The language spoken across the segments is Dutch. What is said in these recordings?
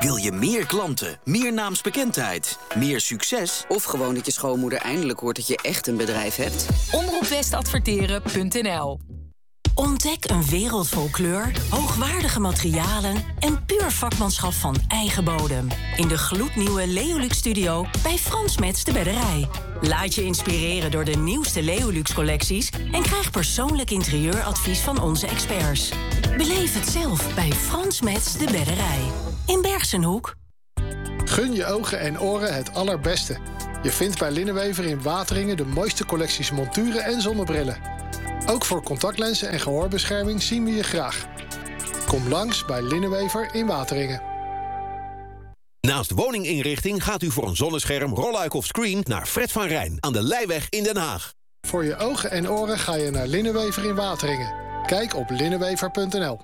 Wil je meer klanten, meer naamsbekendheid, meer succes? Of gewoon dat je schoonmoeder eindelijk hoort dat je echt een bedrijf hebt? Omroepwestadverteren.nl. Ontdek een wereld vol kleur, hoogwaardige materialen en puur vakmanschap van eigen bodem. In de gloednieuwe Leolux Studio bij Frans Metz de Bedderij. Laat je inspireren door de nieuwste Leolux-collecties en krijg persoonlijk interieuradvies van onze experts. Beleef het zelf bij Frans Metz de Bedderij. In Bergsenhoek. Gun je ogen en oren het allerbeste. Je vindt bij Linnenwever in Wateringen de mooiste collecties monturen en zonnebrillen. Ook voor contactlenzen en gehoorbescherming zien we je graag. Kom langs bij Linnenwever in Wateringen. Naast woninginrichting gaat u voor een zonnescherm, rolluik of screen naar Fred van Rijn aan de Leijweg in Den Haag. Voor je ogen en oren ga je naar Linnenwever in Wateringen. Kijk op linnenwever.nl.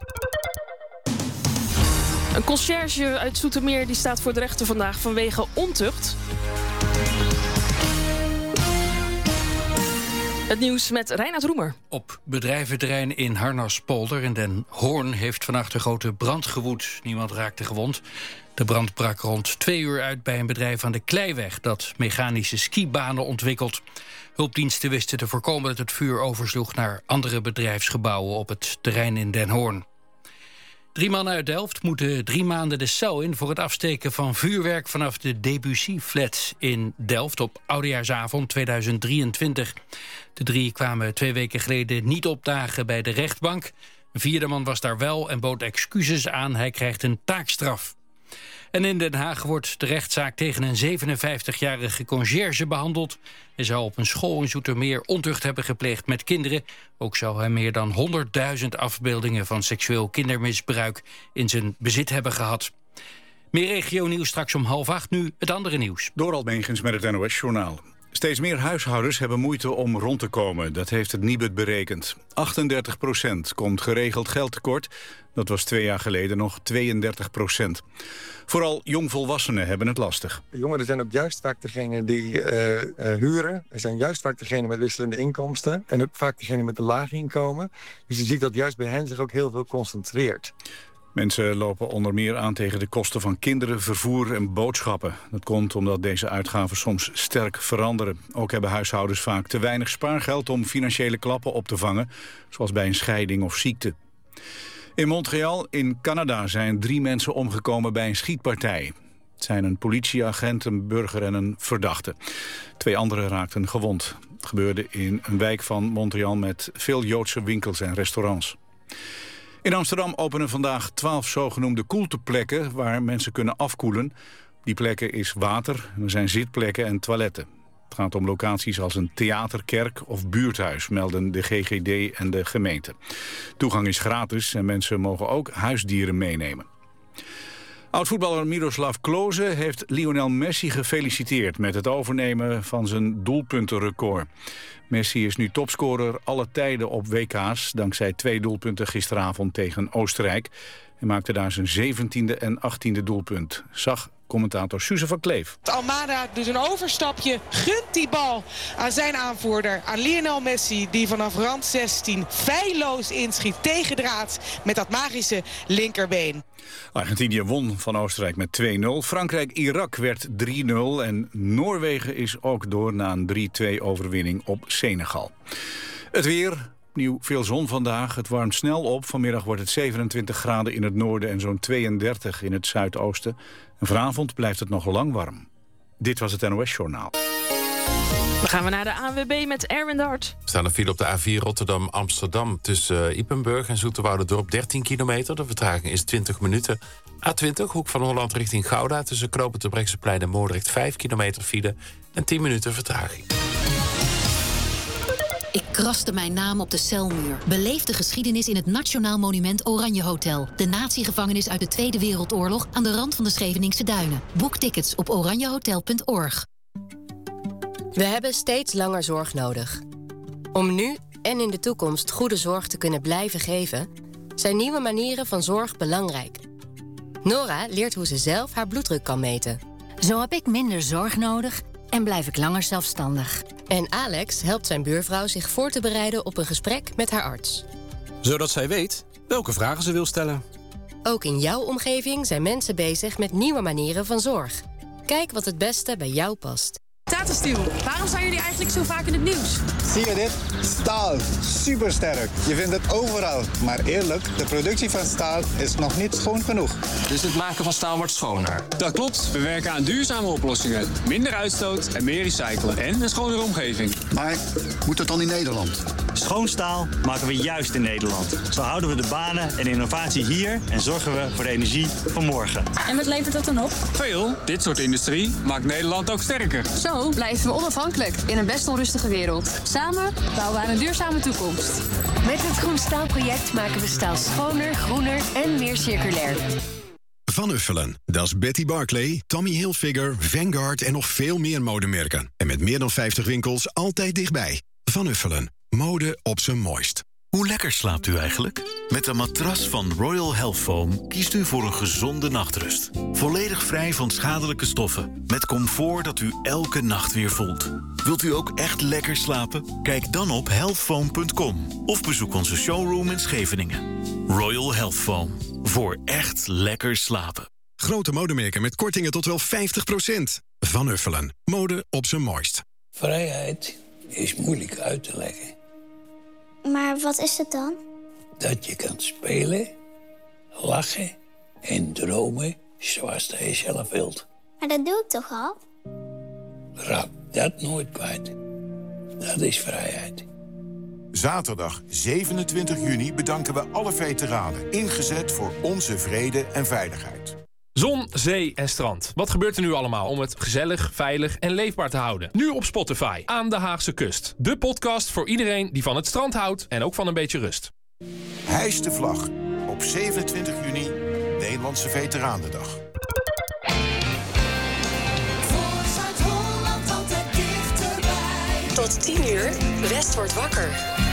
Een conciërge uit Zoetermeer die staat voor de rechter vandaag vanwege ontucht. Het nieuws met Reinhard Roemer. Op bedrijventerrein in Harnaspolder in Den Hoorn heeft vannacht een grote brand gewoed. Niemand raakte gewond. De brand brak rond 2 uur uit bij een bedrijf aan de Kleiweg dat mechanische skibanen ontwikkelt. Hulpdiensten wisten te voorkomen dat het vuur oversloeg naar andere bedrijfsgebouwen op het terrein in Den Hoorn. 3 mannen uit Delft moeten 3 maanden de cel in voor het afsteken van vuurwerk vanaf de Debussy-flat in Delft op Oudejaarsavond 2023. De 3 kwamen 2 weken geleden niet opdagen bij de rechtbank. Een 4e man was daar wel en bood excuses aan. Hij krijgt een taakstraf. En in Den Haag wordt de rechtszaak tegen een 57-jarige conciërge behandeld. Hij zou op een school in Zoetermeer ontucht hebben gepleegd met kinderen. Ook zou hij meer dan 100.000 afbeeldingen van seksueel kindermisbruik in zijn bezit hebben gehad. Meer regionieuws straks om 7:30. Nu het andere nieuws. Dorald Megens met het NOS-journaal. Steeds meer huishoudens hebben moeite om rond te komen. Dat heeft het Nibud berekend. 38% komt geregeld geld tekort. Dat was 2 jaar geleden nog 32%. Vooral jongvolwassenen hebben het lastig. Jongeren zijn ook juist vaak degene die huren. Ze zijn juist vaak degene met wisselende inkomsten. En ook vaak degene met een laag inkomen. Dus je ziet dat juist bij hen zich ook heel veel concentreert. Mensen lopen onder meer aan tegen de kosten van kinderen, vervoer en boodschappen. Dat komt omdat deze uitgaven soms sterk veranderen. Ook hebben huishoudens vaak te weinig spaargeld om financiële klappen op te vangen, zoals bij een scheiding of ziekte. In Montreal in Canada zijn 3 mensen omgekomen bij een schietpartij. Het zijn een politieagent, een burger en een verdachte. 2 anderen raakten gewond. Het gebeurde in een wijk van Montreal met veel Joodse winkels en restaurants. In Amsterdam openen vandaag 12 zogenoemde koelteplekken waar mensen kunnen afkoelen. Op die plekken is water, er zijn zitplekken en toiletten. Het gaat om locaties als een theater, kerk of buurthuis, melden de GGD en de gemeente. Toegang is gratis en mensen mogen ook huisdieren meenemen. Oud-voetballer Miroslav Klose heeft Lionel Messi gefeliciteerd met het overnemen van zijn doelpuntenrecord. Messi is nu topscorer alle tijden op WK's, dankzij 2 doelpunten gisteravond tegen Oostenrijk. Hij maakte daar zijn 17e en 18e doelpunt, zag commentator Suze van Kleef. Almada doet een overstapje, gunt die bal aan zijn aanvoerder, aan Lionel Messi, die vanaf rand 16 feilloos inschiet tegen draad met dat magische linkerbeen. Argentinië won van Oostenrijk met 2-0. Frankrijk-Irak werd 3-0 en Noorwegen is ook door na een 3-2 overwinning op Senegal. Het weer, opnieuw veel zon vandaag. Het warmt snel op. Vanmiddag wordt het 27 graden in het noorden en zo'n 32 in het zuidoosten. En vanavond blijft het nog lang warm. Dit was het NOS-journaal. Dan gaan we naar de ANWB met Erwin de Hart. We staan een file op de A4 Rotterdam-Amsterdam tussen Ypenburg en Zoeterwouderdorp 13 kilometer. De vertraging is 20 minuten. A20, Hoek van Holland richting Gouda tussen Knoopend Terbrechtseplein en Moordrecht 5 kilometer file en 10 minuten vertraging. Ik kraste mijn naam op de celmuur. Beleef de geschiedenis in het Nationaal Monument Oranje Hotel. De natiegevangenis uit de Tweede Wereldoorlog aan de rand van de Scheveningse Duinen. Boek tickets op oranjehotel.org. We hebben steeds langer zorg nodig. Om nu en in de toekomst goede zorg te kunnen blijven geven, zijn nieuwe manieren van zorg belangrijk. Nora leert hoe ze zelf haar bloeddruk kan meten. Zo heb ik minder zorg nodig en blijf ik langer zelfstandig. En Alex helpt zijn buurvrouw zich voor te bereiden op een gesprek met haar arts. Zodat zij weet welke vragen ze wil stellen. Ook in jouw omgeving zijn mensen bezig met nieuwe manieren van zorg. Kijk wat het beste bij jou past. Tata Steel, waarom zijn jullie eigenlijk zo vaak in het nieuws? Zie je dit? Staal. Supersterk. Je vindt het overal. Maar eerlijk, de productie van staal is nog niet schoon genoeg. Dus het maken van staal wordt schoner? Dat klopt. We werken aan duurzame oplossingen. Minder uitstoot en meer recyclen. En een schonere omgeving. Maar moet het dan in Nederland? Schoon staal maken we juist in Nederland. Zo houden we de banen en innovatie hier en zorgen we voor de energie van morgen. En wat levert dat dan op? Veel. Dit soort industrie maakt Nederland ook sterker. Zo blijven we onafhankelijk in een best onrustige wereld. Samen bouwen we aan een duurzame toekomst. Met het Groen Staalproject maken we staal schoner, groener en meer circulair. Van Uffelen, dat is Betty Barclay, Tommy Hilfiger, Vanguard en nog veel meer modemerken. En met meer dan 50 winkels altijd dichtbij. Van Uffelen, mode op zijn mooist. Hoe lekker slaapt u eigenlijk? Met een matras van Royal Health Foam kiest u voor een gezonde nachtrust. Volledig vrij van schadelijke stoffen. Met comfort dat u elke nacht weer voelt. Wilt u ook echt lekker slapen? Kijk dan op healthfoam.com of bezoek onze showroom in Scheveningen. Royal Health Foam. Voor echt lekker slapen. Grote modemerken met kortingen tot wel 50%. Van Uffelen, mode op zijn mooist. Vrijheid is moeilijk uit te leggen. Maar wat is het dan? Dat je kunt spelen, lachen en dromen zoals je zelf wilt. Maar dat doe ik toch al? Raak dat nooit kwijt. Dat is vrijheid. Zaterdag 27 juni bedanken we alle veteranen. Ingezet voor onze vrede en veiligheid. Zon, zee en strand. Wat gebeurt er nu allemaal om het gezellig, veilig en leefbaar te houden? Nu op Spotify, Aan de Haagse Kust. De podcast voor iedereen die van het strand houdt en ook van een beetje rust. Hijs de vlag. Op 27 juni, Nederlandse Veteranendag. Voor Zuid-Holland altijd dichterbij. Tot 10 uur, West wordt wakker.